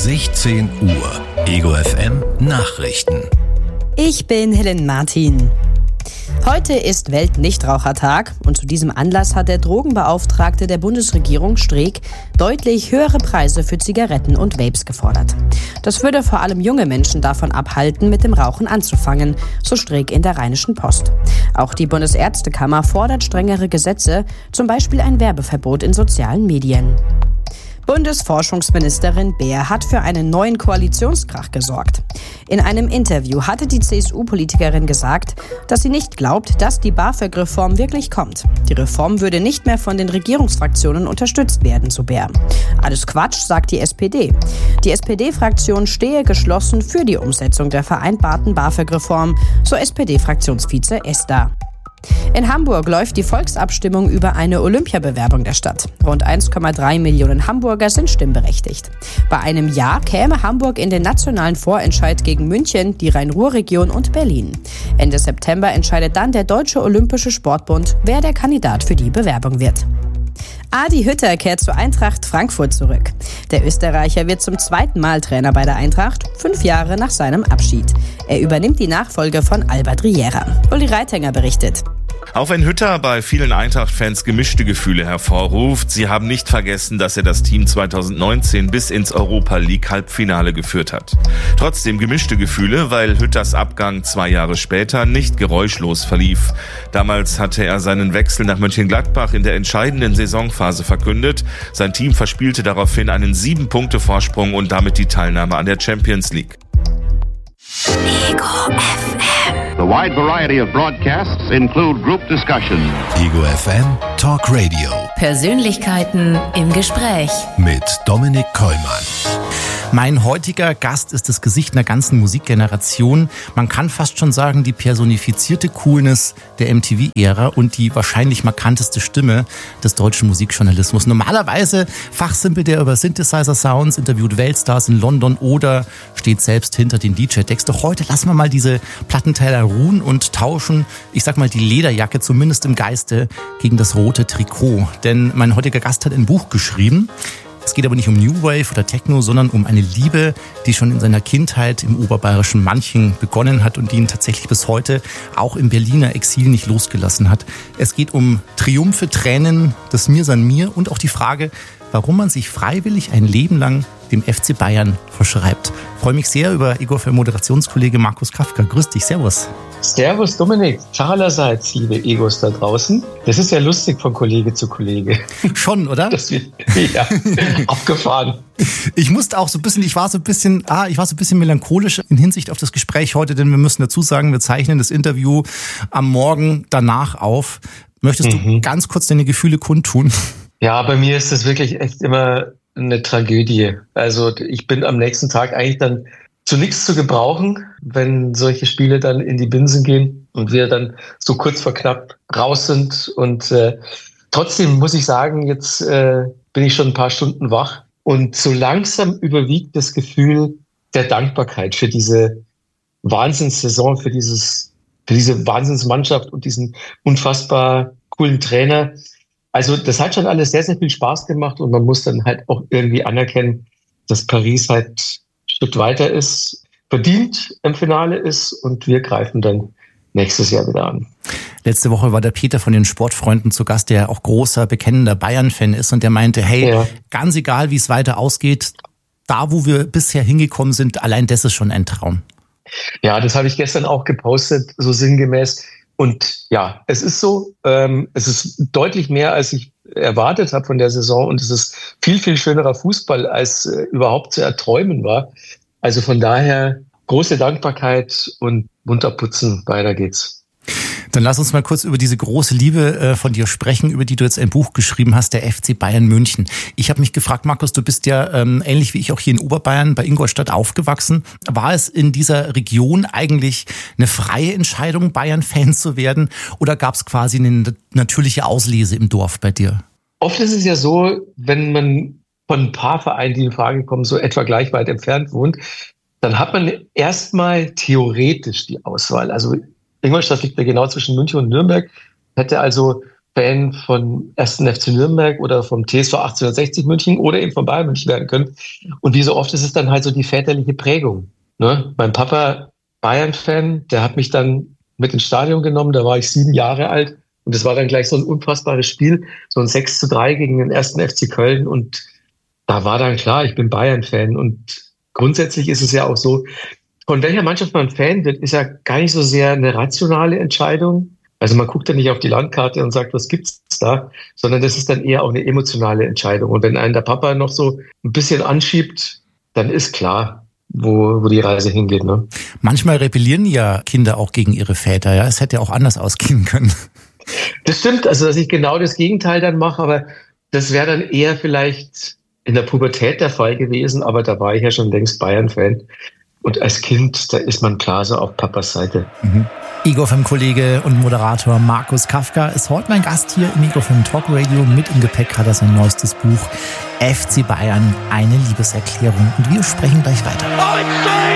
16 Uhr. Ego FM Nachrichten. Ich bin Helen Martin. Heute ist Weltnichtrauchertag und zu diesem Anlass hat der Drogenbeauftragte der Bundesregierung Streeck deutlich höhere Preise für Zigaretten und Vapes gefordert. Das würde vor allem junge Menschen davon abhalten, mit dem Rauchen anzufangen, so Streeck in der Rheinischen Post. Auch die Bundesärztekammer fordert strengere Gesetze, zum Beispiel ein Werbeverbot in sozialen Medien. Bundesforschungsministerin Baer hat für einen neuen Koalitionskrach gesorgt. In einem Interview hatte die CSU-Politikerin gesagt, dass sie nicht glaubt, dass die BAföG-Reform wirklich kommt. Die Reform würde nicht mehr von den Regierungsfraktionen unterstützt werden, so Baer. Alles Quatsch, sagt die SPD. Die SPD-Fraktion stehe geschlossen für die Umsetzung der vereinbarten BAföG-Reform, so SPD-Fraktionsvize Esther. In Hamburg läuft die Volksabstimmung über eine Olympiabewerbung der Stadt. Rund 1,3 Millionen Hamburger sind stimmberechtigt. Bei einem Ja käme Hamburg in den nationalen Vorentscheid gegen München, die Rhein-Ruhr-Region und Berlin. Ende September entscheidet dann der Deutsche Olympische Sportbund, wer der Kandidat für die Bewerbung wird. Adi Hütter kehrt zur Eintracht Frankfurt zurück. Der Österreicher wird zum zweiten Mal Trainer bei der Eintracht, 5 Jahre nach seinem Abschied. Er übernimmt die Nachfolge von Albert Riera. Uli Reitinger berichtet. Auch wenn Hütter bei vielen Eintracht-Fans gemischte Gefühle hervorruft, sie haben nicht vergessen, dass er das Team 2019 bis ins Europa-League-Halbfinale geführt hat. Trotzdem gemischte Gefühle, weil Hütters Abgang 2 Jahre später nicht geräuschlos verlief. Damals hatte er seinen Wechsel nach Mönchengladbach in der entscheidenden Saisonphase verkündet. Sein Team verspielte daraufhin einen 7-Punkte-Vorsprung und damit die Teilnahme an der Champions League. Ego FM. The wide variety of broadcasts include group discussion. Ego FM Talk Radio. Persönlichkeiten im Gespräch. Mit Dominik Kollmann. Mein heutiger Gast ist das Gesicht einer ganzen Musikgeneration. Man kann fast schon sagen, die personifizierte Coolness der MTV-Ära und die wahrscheinlich markanteste Stimme des deutschen Musikjournalismus. Normalerweise fachsimpelt er über Synthesizer-Sounds, interviewt Weltstars in London oder steht selbst hinter den DJ-Decks. Doch heute lassen wir mal diese Plattenteiler ruhen und tauschen, ich sag mal, die Lederjacke zumindest im Geiste gegen das rote Trikot. Denn mein heutiger Gast hat ein Buch geschrieben. Es geht aber nicht um New Wave oder Techno, sondern um eine Liebe, die schon in seiner Kindheit im oberbayerischen Manching begonnen hat und die ihn tatsächlich bis heute auch im Berliner Exil nicht losgelassen hat. Es geht um Triumphe, Tränen, das Mir san mir und auch die Frage, warum man sich freiwillig ein Leben lang dem FC Bayern verschreibt. Ich freue mich sehr über Ego FM Moderationskollege Markus Kafka. Grüß dich, servus. Servus Dominik, Tag allerseits, liebe Egos da draußen. Das ist ja lustig von Kollege zu Kollege. Schon, oder? Ja, abgefahren. Ich war so ein bisschen melancholisch in Hinsicht auf das Gespräch heute, denn wir müssen dazu sagen, wir zeichnen das Interview am Morgen danach auf. Möchtest du ganz kurz deine Gefühle kundtun? Ja, bei mir ist das wirklich echt immer eine Tragödie. Also ich bin am nächsten Tag eigentlich dann zu nichts zu gebrauchen, wenn solche Spiele dann in die Binsen gehen und wir dann so kurz vor knapp raus sind. Und trotzdem muss ich sagen, jetzt bin ich schon ein paar Stunden wach und so langsam überwiegt das Gefühl der Dankbarkeit für diese Wahnsinnssaison, für diese Wahnsinnsmannschaft und diesen unfassbar coolen Trainer. Also das hat schon alles sehr, sehr viel Spaß gemacht und man muss dann halt auch irgendwie anerkennen, dass Paris halt ein Stück weiter ist, verdient im Finale ist und wir greifen dann nächstes Jahr wieder an. Letzte Woche war der Peter von den Sportfreunden zu Gast, der auch großer, bekennender Bayern-Fan ist und der meinte, hey, ganz egal, wie es weiter ausgeht, da, wo wir bisher hingekommen sind, allein das ist schon ein Traum. Ja, das habe ich gestern auch gepostet, so sinngemäß. Und ja, es ist so, es ist deutlich mehr, als ich erwartet habe von der Saison und es ist viel, viel schönerer Fußball, als überhaupt zu erträumen war. Also von daher große Dankbarkeit und munter putzen, weiter geht's. Dann lass uns mal kurz über diese große Liebe von dir sprechen, über die du jetzt ein Buch geschrieben hast, der FC Bayern München. Ich habe mich gefragt, Markus, du bist ja ähnlich wie ich auch hier in Oberbayern bei Ingolstadt aufgewachsen. War es in dieser Region eigentlich eine freie Entscheidung, Bayern-Fan zu werden oder gab es quasi eine natürliche Auslese im Dorf bei dir? Oft ist es ja so, wenn man von ein paar Vereinen, die in Frage kommen, so etwa gleich weit entfernt wohnt, dann hat man erstmal theoretisch die Auswahl. Also Ingolstadt liegt ja genau zwischen München und Nürnberg, hätte also Fan von 1. FC Nürnberg oder vom TSV 1860 München oder eben von Bayern München werden können. Und wie so oft ist es dann halt so die väterliche Prägung. Ne? Mein Papa, Bayern-Fan, der hat mich dann mit ins Stadion genommen, da war ich 7 Jahre alt. Und das war dann gleich so ein unfassbares Spiel, so ein 6:3 gegen den 1. FC Köln. Und da war dann klar, ich bin Bayern-Fan. Und grundsätzlich ist es ja auch so, von welcher Mannschaft man Fan wird, ist ja gar nicht so sehr eine rationale Entscheidung. Also man guckt ja nicht auf die Landkarte und sagt, was gibt's da, sondern das ist dann eher auch eine emotionale Entscheidung. Und wenn einen der Papa noch so ein bisschen anschiebt, dann ist klar, wo die Reise hingeht. Ne? Manchmal rebellieren ja Kinder auch gegen ihre Väter. Ja, es hätte ja auch anders ausgehen können. Das stimmt, also dass ich genau das Gegenteil dann mache, aber das wäre dann eher vielleicht in der Pubertät der Fall gewesen, aber da war ich ja schon längst Bayern-Fan. Und als Kind, da ist man klar so auf Papas Seite. Ego FM-Kollege und Moderator Markus Kafka ist heute mein Gast hier im Ego FM Talk Radio. Mit im Gepäck hat er sein neuestes Buch FC Bayern, eine Liebeserklärung. Und wir sprechen gleich weiter.